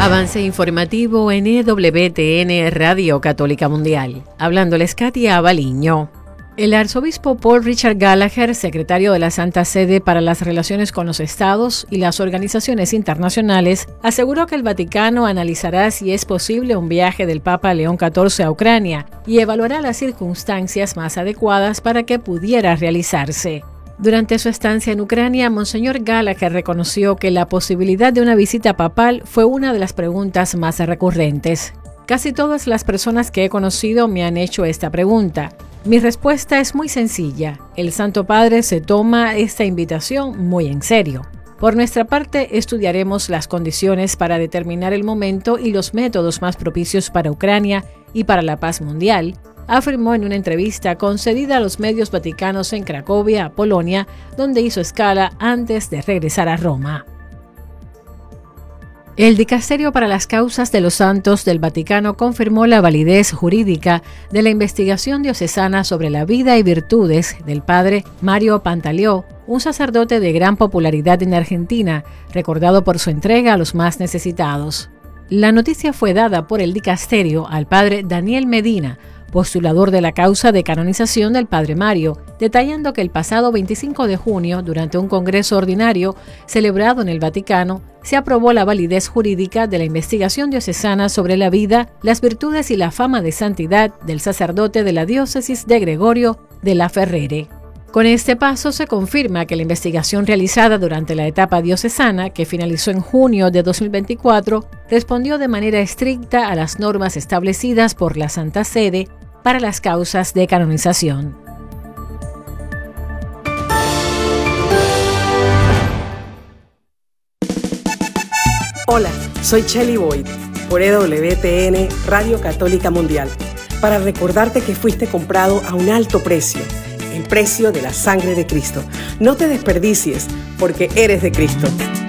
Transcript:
Avance informativo en EWTN Radio Católica Mundial. Hablándoles Katia Abaliño. El arzobispo Paul Richard Gallagher, secretario de la Santa Sede para las Relaciones con los Estados y las organizaciones internacionales, aseguró que el Vaticano analizará si es posible un viaje del Papa León XIV a Ucrania y evaluará las circunstancias más adecuadas para que pudiera realizarse. Durante su estancia en Ucrania, Monseñor Gallagher reconoció que la posibilidad de una visita papal fue una de las preguntas más recurrentes. Casi todas las personas que he conocido me han hecho esta pregunta. Mi respuesta es muy sencilla. El Santo Padre se toma esta invitación muy en serio. Por nuestra parte, estudiaremos las condiciones para determinar el momento y los métodos más propicios para Ucrania y para la paz mundial, afirmó en una entrevista concedida a los medios vaticanos en Cracovia, Polonia, donde hizo escala antes de regresar a Roma. El Dicasterio para las Causas de los Santos del Vaticano confirmó la validez jurídica de la investigación diocesana sobre la vida y virtudes del padre Mario Pantaleó, un sacerdote de gran popularidad en Argentina, recordado por su entrega a los más necesitados. La noticia fue dada por el Dicasterio al padre Daniel Medina, postulador de la causa de canonización del Padre Mario, detallando que el pasado 25 de junio, durante un congreso ordinario celebrado en el Vaticano, se aprobó la validez jurídica de la investigación diocesana sobre la vida, las virtudes y la fama de santidad del sacerdote de la diócesis de Gregorio de la Ferrere. Con este paso se confirma que la investigación realizada durante la etapa diocesana, que finalizó en junio de 2024, respondió de manera estricta a las normas establecidas por la Santa Sede para las causas de canonización. Hola, soy Chelly Boyd, por EWTN Radio Católica Mundial, para recordarte que fuiste comprado a un alto precio, el precio de la sangre de Cristo. No te desperdicies, porque eres de Cristo.